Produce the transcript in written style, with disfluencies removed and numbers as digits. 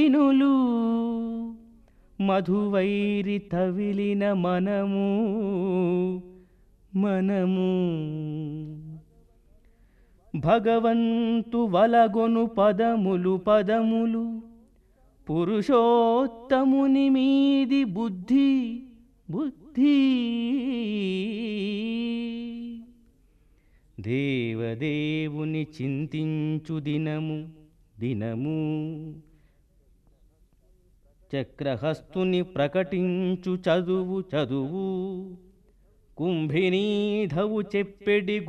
ఇనులు మధువైరి తవిలిన మనము భగవంతు వలగొను పదములు పురుషోత్తముని మీది బుద్ధి దేవదేవుని చింతించు దినము చక్రహస్తుని ప్రకటించు చదువు కుంభినీధవు చెప్పెడి